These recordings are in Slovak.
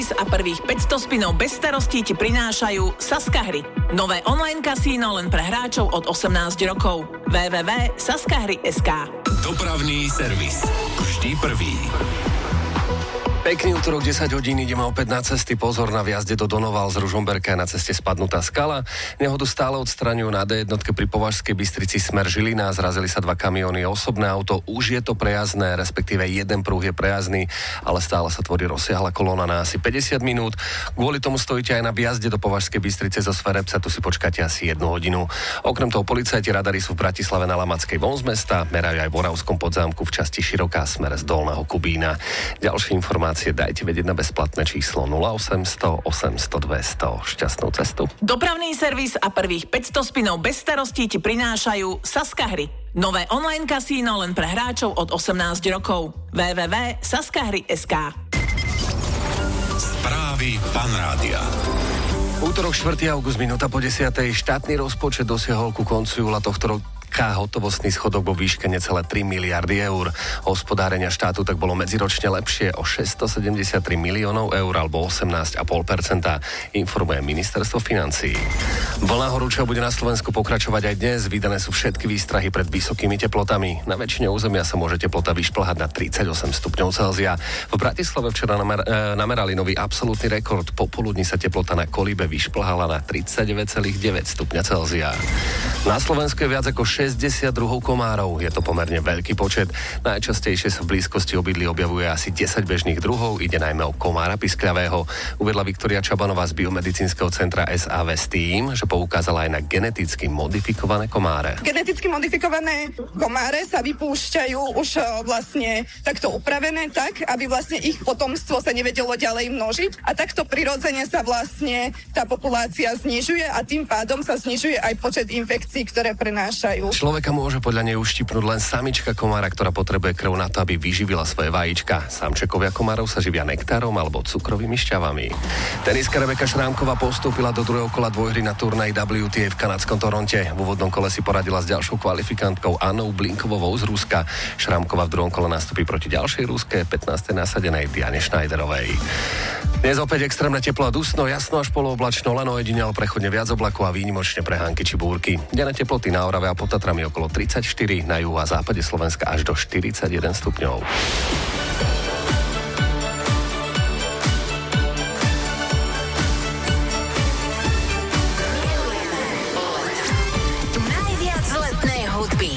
A prvých 500 spinov bez starostí ti prinášajú Saska hry. Nové online kasíno len pre hráčov od 18 rokov. www.saskahry.sk. Dopravný servis. Vždy prvý. Pekný útorok, 10 hodín, ideme opäť na cesty. Pozor na vjazde do Donoval z Ružomberka, na ceste spadnutá skala. Nehodu stále odstraňujú na D1 pri Považskej Bystrici smer Žilina. Zrazili sa 2 kamióny, osobné auto. Už je to prejazdné, respektíve jeden pruh je prejazdný, ale stále sa tvorí rozsiahla kolóna na asi 50 minút. Kvôli tomu stojíte aj na vjazde do Považskej Bystrice zo Sverepca, tu si počkáte asi 1 hodinu. Okrem toho policajti radari sú v Bratislave na Lamackej von z mesta, merajú aj v Oravskom Podzámku v časti Široká smer z Dolného Kubína. Ďalšie informácie dajte vedieť na bezplatné číslo 0800 800 200. Šťastnú cestu. Dopravný servis a prvých 500 spinov bez starostí ti prinášajú Saska hry. Nové online kasíno len pre hráčov od 18 rokov. www.saskahry.sk. Správy Fan Rádia. Útorok 4. august, minúta po 10. Štátny rozpočet dosiahol ku koncu júla tohto roka hotovostný schodok vo výške necelé 3 miliardy eur. Hospodárenia štátu tak bolo medziročne lepšie o 673 miliónov eur alebo 18,5%, informuje ministerstvo financií. Vlna horúča bude na Slovensku pokračovať aj dnes. Vydané sú všetky výstrahy pred vysokými teplotami. Na väčšine územia sa môže teplota vyšplhať na 38 stupňov Celzia. V Bratislave včera namerali nový absolútny rekord. Popoludní sa teplota na Kolíbe vyšplhala na 39,9 stupňa Celzia. Na Slovensku je viac ako 60 druhov komárov. Je to pomerne veľký počet. Najčastejšie sa v blízkosti obydlí objavuje asi 10 bežných druhov. Ide najmä o komára piskľavého. Uvedla Viktória Čabanová z biomedicínskeho centra SAV s tým, že poukázala aj na geneticky modifikované komáre. Geneticky modifikované komáre sa vypúšťajú už vlastne takto upravené tak, aby vlastne ich potomstvo sa nevedelo ďalej množiť a takto prirodzene sa vlastne tá populácia znižuje a tým pádom sa znižuje aj počet infekcií, ktoré prenášajú. Človeka môže podľa nej uštipnúť len samička komára, ktorá potrebuje krv na to, aby vyživila svoje vajíčka. Samčekovia komárov sa živia nektárom alebo cukrovými šťavami. Teniska Rebeka Šrámková postúpila do druhého kola dvojhry na turnaji WTA v kanadskom Toronte. V úvodnom kole si poradila s ďalšou kvalifikantkou Annou Blinkovovou z Ruska. Šrámková v druhom kole nastúpi proti ďalšej ruske 15. nasadenej Diane Schneiderovej. Dnes opäť extrémne teplo a dusno, jasno až polooblačno, len ojedinelo prechodne viac oblakov a výnimočne prehánky či búrky. Denné teploty na Orave a pod Tatrami okolo 34, na juhu a západe Slovenska až do 41 stupňov. Najviac letnej hudby.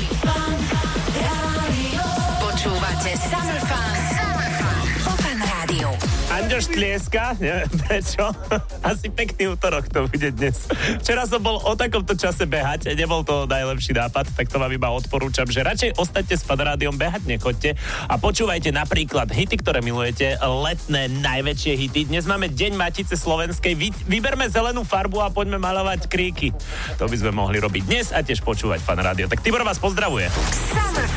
Počúvate Summer Fun vo Fan Rádiu. Anďoš tlieska, neviem prečo. Asi pekný útorok to bude dnes. Včera som bol o takomto čase behať, nebol to najlepší nápad, tak to vám iba odporúčam, že radšej ostatte s Fan Rádiom, behať nechoďte a počúvajte napríklad hity, ktoré milujete, letné najväčšie hity. Dnes máme Deň Matice slovenskej, vyberme zelenú farbu a poďme maľovať kríky. To by sme mohli robiť dnes a tiež počúvať Fan Rádio. Tak Tibor vás pozdravuje. Summer